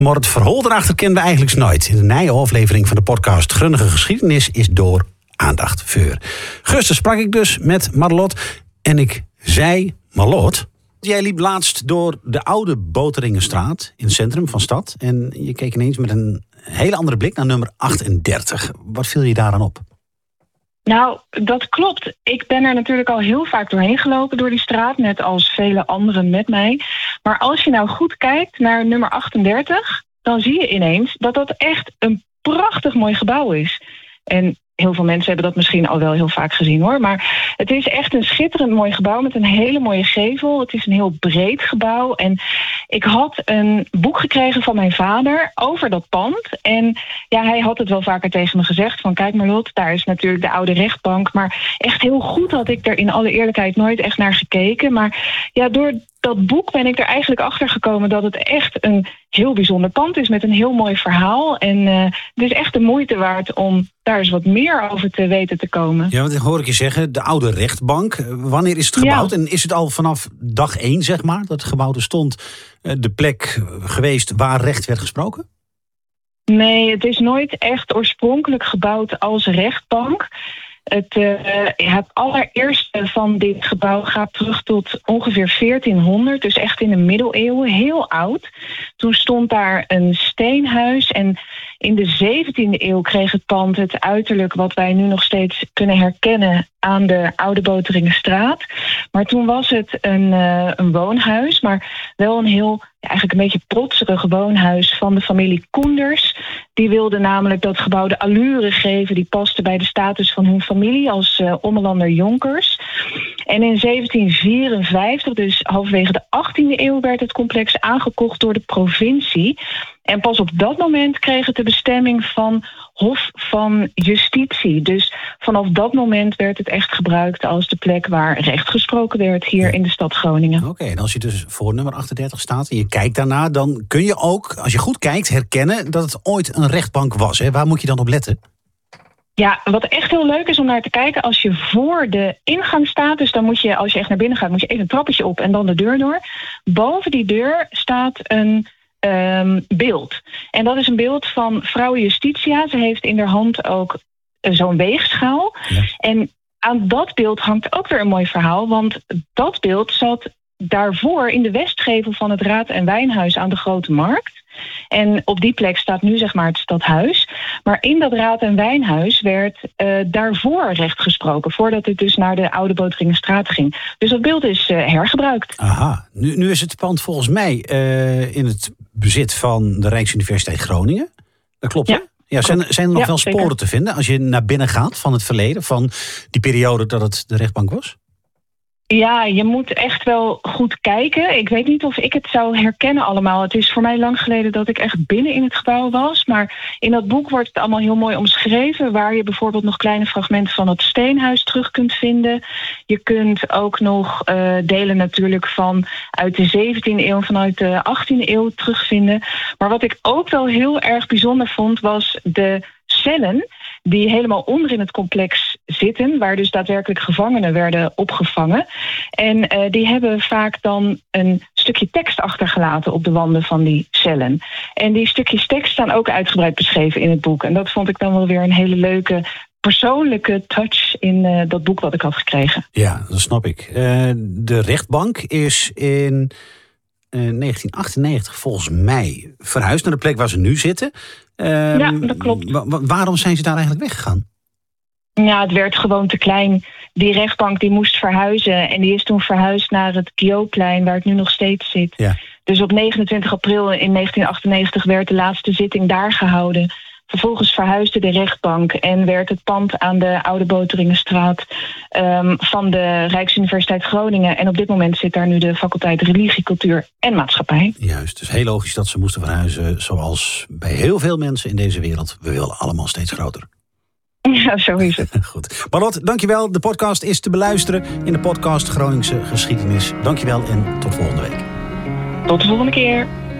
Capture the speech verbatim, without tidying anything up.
Maar het verhaal erachter kennen we eigenlijk nooit. In de nieuwe aflevering van de podcast Grunnige Geschiedenis is door aandacht voor. Gisteren sprak ik dus met Marlot en ik zei, Marlot, jij liep laatst door de oude Boteringenstraat in het centrum van stad en je keek ineens met een hele andere blik naar nummer achtendertig. Wat viel je daaraan op? Nou, dat klopt. Ik ben er natuurlijk al heel vaak doorheen gelopen door die straat, net als vele anderen met mij. Maar als je nou goed kijkt naar nummer achtendertig, dan zie je ineens dat dat echt een prachtig mooi gebouw is. En heel veel mensen hebben dat misschien al wel heel vaak gezien hoor. Maar het is echt een schitterend mooi gebouw met een hele mooie gevel. Het is een heel breed gebouw. En ik had een boek gekregen van mijn vader over dat pand. En ja, hij had het wel vaker tegen me gezegd. Van kijk Marlot, daar is natuurlijk de oude rechtbank. Maar echt heel goed had ik er in alle eerlijkheid nooit echt naar gekeken. Maar ja, door dat boek ben ik er eigenlijk achter gekomen dat het echt een heel bijzonder pand is met een heel mooi verhaal. En uh, het is echt de moeite waard om daar eens wat meer over te weten te komen. Ja, want hoor ik je zeggen, de oude rechtbank. Wanneer is het gebouwd? Ja. En is het al vanaf dag één, zeg maar, dat het gebouw er stond, de plek geweest waar recht werd gesproken? Nee, het is nooit echt oorspronkelijk gebouwd als rechtbank. Het, uh, het allereerste van dit gebouw gaat terug tot ongeveer veertienhonderd, dus echt in de middeleeuwen, heel oud. Toen stond daar een steenhuis en in de zeventiende eeuw kreeg het pand het uiterlijk wat wij nu nog steeds kunnen herkennen aan de Oude Boteringenstraat. Maar toen was het een, uh, een woonhuis, maar wel een heel, ja, eigenlijk een beetje protserig woonhuis van de familie Koenders. Die wilde namelijk dat gebouw de allure geven die paste bij de status van hun familie als uh, Ommelander jonkers. En in zeventien vierenvijftig, dus halverwege de achttiende eeuw, werd het complex aangekocht door de provincie. En pas op dat moment kreeg het de bestemming van Hof van Justitie. Dus vanaf dat moment werd het echt gebruikt als de plek waar recht gesproken werd hier ja. in de stad Groningen. Oké, okay, en als je dus voor nummer achtendertig staat en je kijkt daarna, dan kun je ook, als je goed kijkt, herkennen dat het ooit een rechtbank was. Hè? Waar moet je dan op letten? Ja, wat echt heel leuk is om naar te kijken, als je voor de ingang staat, dus dan moet je, als je echt naar binnen gaat, moet je even een trappetje op en dan de deur door. Boven die deur staat een Um, beeld. En dat is een beeld van vrouw Justitia. Ze heeft in haar hand ook uh, zo'n weegschaal. Ja. En aan dat beeld hangt ook weer een mooi verhaal. Want dat beeld zat daarvoor in de westgevel van het Raad- en Wijnhuis aan de Grote Markt. En op die plek staat nu zeg maar het stadhuis. Maar in dat Raad- en Wijnhuis werd uh, daarvoor recht gesproken, voordat het dus naar de Oude Boteringenstraat ging. Dus dat beeld is uh, hergebruikt. Aha, nu, nu is het pand volgens mij uh, in het bezit van de Rijksuniversiteit Groningen. Dat klopt, ja, hè? Ja, zijn, zijn er nog ja, wel sporen zeker. te vinden als je naar binnen gaat van het verleden, van die periode dat het de rechtbank was? Ja, je moet echt wel goed kijken. Ik weet niet of ik het zou herkennen allemaal. Het is voor mij lang geleden dat ik echt binnen in het gebouw was. Maar in dat boek wordt het allemaal heel mooi omschreven, waar je bijvoorbeeld nog kleine fragmenten van het steenhuis terug kunt vinden. Je kunt ook nog uh, delen natuurlijk van uit de zeventiende eeuw, vanuit de achttiende eeuw terugvinden. Maar wat ik ook wel heel erg bijzonder vond, was de cellen die helemaal onder in het complex zitten, waar dus daadwerkelijk gevangenen werden opgevangen. En uh, die hebben vaak dan een stukje tekst achtergelaten op de wanden van die cellen. En die stukjes tekst staan ook uitgebreid beschreven in het boek. En dat vond ik dan wel weer een hele leuke persoonlijke touch in uh, dat boek wat ik had gekregen. Ja, dat snap ik. Uh, de rechtbank is in uh, negentien achtennegentig volgens mij verhuisd naar de plek waar ze nu zitten. Uh, ja, dat klopt. Wa- wa- waarom zijn ze daar eigenlijk weggegaan? Ja, het werd gewoon te klein. Die rechtbank die moest verhuizen. En die is toen verhuisd naar het Guillaumplein, waar het nu nog steeds zit. Ja. Dus op negenentwintig april in negentien achtennegentig werd de laatste zitting daar gehouden. Vervolgens verhuisde de rechtbank en werd het pand aan de Oude Boteringenstraat um, van de Rijksuniversiteit Groningen. En op dit moment zit daar nu de faculteit Religie, Cultuur en Maatschappij. Juist, dus heel logisch dat ze moesten verhuizen, zoals bij heel veel mensen in deze wereld. We willen allemaal steeds groter. Ja, zo is het. Goed. Marlot, dankjewel. De podcast is te beluisteren in de podcast Groningse Geschiedenis. Dankjewel en tot volgende week. Tot de volgende keer.